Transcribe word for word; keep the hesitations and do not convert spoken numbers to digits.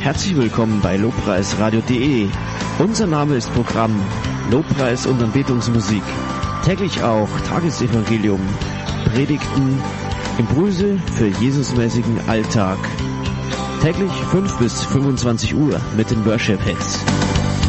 Herzlich willkommen bei lobpreisradio punkt de. Unser Name ist Programm Lobpreis und Anbetungsmusik. Täglich auch Tagesevangelium, Predigten, Impulse für Jesusmäßigen Alltag. Täglich fünf bis fünfundzwanzig Uhr mit den Worship Hits.